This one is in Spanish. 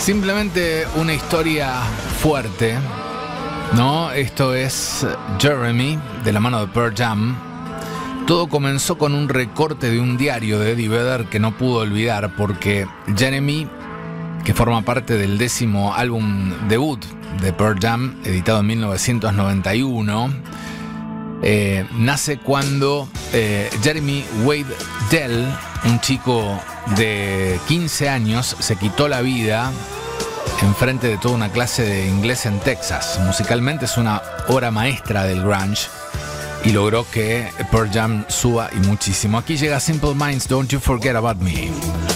Simplemente una historia fuerte, ¿no? Esto es Jeremy, de la mano de Pearl Jam. Todo comenzó con un recorte de un diario de Eddie Vedder que no pudo olvidar, porque Jeremy, que forma parte del 10º álbum debut de Pearl Jam, editado en 1991, nace cuando Jeremy Wade Dell, un chico de 15 años, se quitó la vida enfrente de toda una clase de inglés en Texas. Musicalmente es una obra maestra del grunge y logró que Pearl Jam suba y muchísimo. Aquí llega Simple Minds, Don't You Forget About Me.